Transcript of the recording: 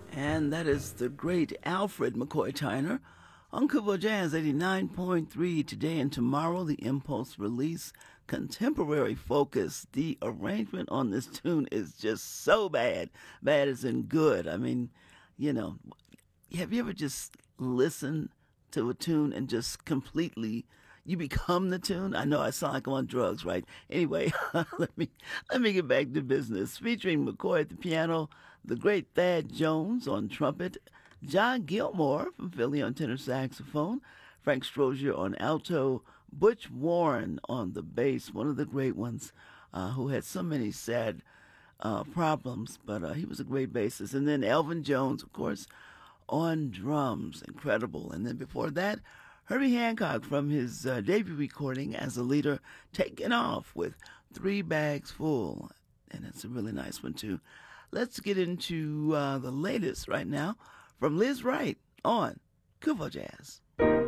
And that is the great Alfred McCoy Tyner on Kubo Jazz 89.3 today and tomorrow. The Impulse release, contemporary focus. The arrangement on this tune is just so bad. Bad as in good. I mean, you know, have you ever just listened to a tune and just completely you become the tune? I know I sound like I'm on drugs, right? Anyway, let me get back to business. Featuring McCoy at the piano, the great Thad Jones on trumpet, John Gilmore from Philly on tenor saxophone, Frank Strozier on alto, Butch Warren on the bass, one of the great ones who had so many sad problems, but he was a great bassist. And then Elvin Jones, of course, on drums, incredible. And then before that, Herbie Hancock from his debut recording as a leader, taking off with Three Bags Full. And it's a really nice one, too. Let's get into the latest right now from Liz Wright on Kuvo Jazz.